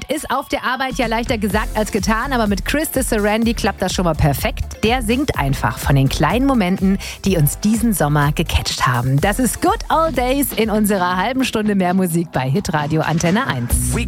ist auf der Arbeit ja leichter gesagt als getan, aber mit Chris de Serendy klappt das schon mal perfekt. Der singt einfach von den kleinen Momenten, die uns diesen Sommer gecatcht haben. Das ist Good Old Days in unserer halben Stunde mehr Musik bei Hitradio Antenne 1.